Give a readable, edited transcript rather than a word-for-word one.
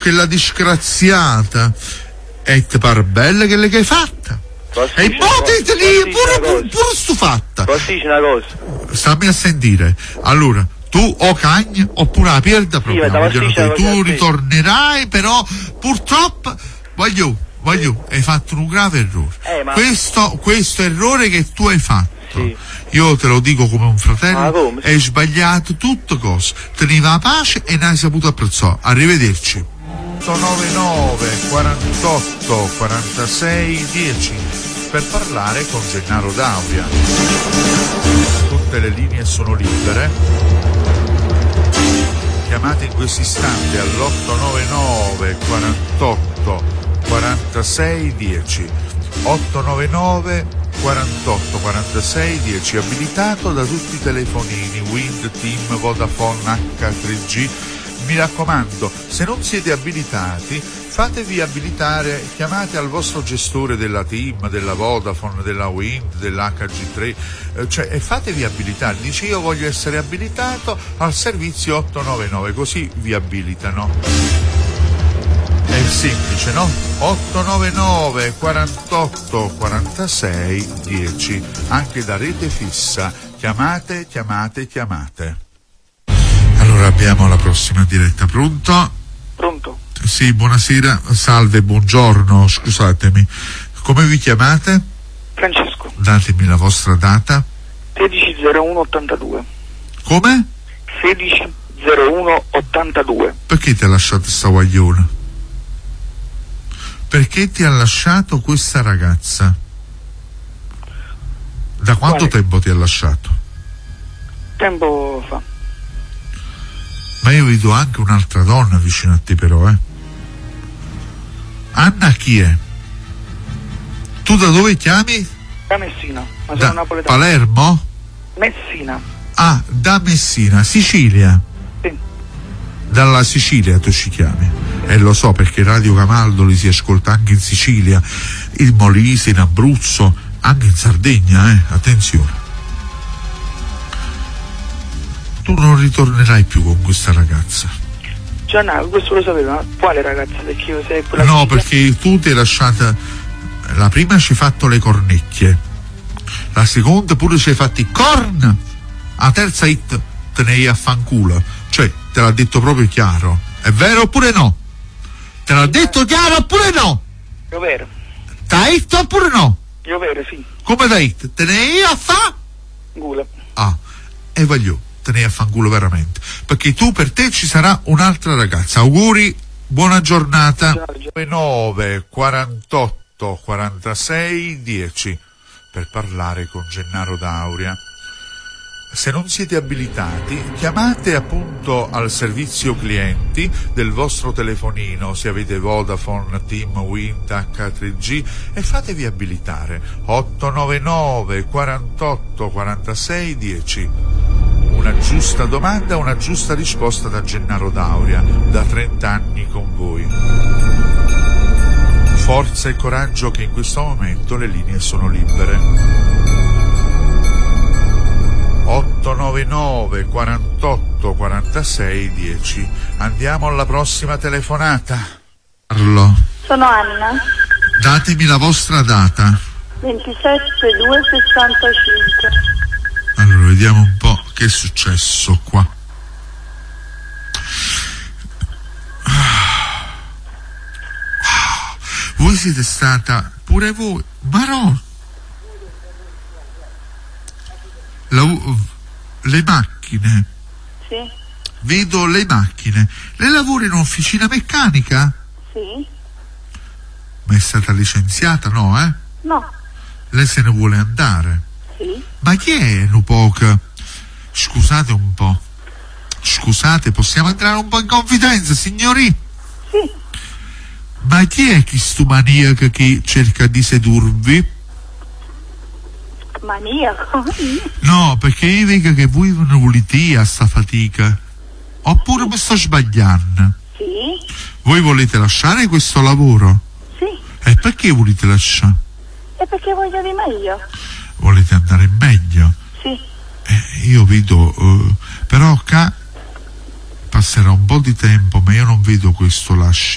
quella disgraziata, e ti pare bella che l'hai fatta. E potete lì pure stufatta. Posso dire una cosa? Stammi a sentire. Allora, tu o cagni oppure la perda proprio. Tu ritornerai, però purtroppo voglio, hai fatto un grave errore. Questo errore che tu hai fatto. Sì. Io te lo dico come un fratello, hai sbagliato tutto cose. Teneva la pace e ne hai saputo apprezzare. Arrivederci. 899 48 46 10 per parlare con Gennaro D'Auria. Tutte le linee sono libere. Chiamate in questo istante all'899 48 46 10. 899 48 46 10, abilitato da tutti i telefonini Wind, TIM, Vodafone, H3G. Mi raccomando, se non siete abilitati, fatevi abilitare, chiamate al vostro gestore della TIM, della Vodafone, della Wind, dell'HG3, e fatevi abilitare. Dice: io voglio essere abilitato al servizio 899, così vi abilitano. È semplice, no? 899 48 46 10, anche da rete fissa. Chiamate. Allora abbiamo la prossima diretta. Pronto? Pronto? Sì, buonasera, salve, buongiorno, scusatemi. Come vi chiamate? Francesco. Datemi la vostra data. 16/01/82. Come? 16/01/82. Perché ti ha lasciato sta guagliona? Perché ti ha lasciato questa ragazza? Da quanto tempo ti ha lasciato? Tempo fa. Ma io vedo anche un'altra donna vicino a te, però, Anna chi è? Tu da dove chiami? Da Messina, ma sono napoletano. Palermo? Messina. Ah, da Messina, Sicilia? Sì. Dalla Sicilia tu ci chiami? E lo so, perché Radio Camaldoli si ascolta anche in Sicilia, il Molise, in Abruzzo, anche in Sardegna, attenzione. Tu non ritornerai più con questa ragazza. Gianna, questo lo sapevo, ma quale ragazza? Perché io sei quella. No, perché tu ti hai lasciata. La prima ci hai fatto le cornecchie, la seconda pure ci hai fatti i corn, la terza hit te ne hai a fanculo. Cioè, te l'ha detto proprio chiaro. È vero oppure no? Te l'ha detto chiaro oppure no? Io vero. T'ha hit oppure no? Io vero, sì. Come da hit? Te ne hai a fa? Gula. Ah, e voglio. Te ne affanculo veramente, perché tu, per te ci sarà un'altra ragazza. Auguri, buona giornata. 9 48 46 10 per parlare con Gennaro D'Auria. Se non siete abilitati, chiamate appunto al servizio clienti del vostro telefonino, se avete Vodafone, TIM, Wind, H3G, e fatevi abilitare. 899 48 46 10. Una giusta domanda, una giusta risposta da Gennaro D'Auria, da 30 anni con voi. Forza e coraggio, che in questo momento le linee sono libere. 899 48 46 10. Andiamo alla prossima telefonata. Parlo. Sono Anna. Datemi la vostra data. 27/2/65. Allora, vediamo un po' che è successo qua. Voi siete stata, pure voi, ma no. Le macchine. Sì. Vedo le macchine. Lei lavora in officina meccanica? Sì. Ma è stata licenziata, no, No. Lei se ne vuole andare? Sì. Ma chi è Nupoca? Scusate un po'. Scusate, possiamo entrare un po' in confidenza, signori? Sì. Ma chi è questo maniaco che cerca di sedurvi? Maniaco? No, perché io vedo che voi non volete a sta fatica. Oppure mi sto sbagliando? Sì. Voi volete lasciare questo lavoro? Sì. E perché volete lasciare? E perché voglio di meglio? Volete andare meglio? Sì. Io vedo, però passerà un po' di tempo, ma io non vedo questo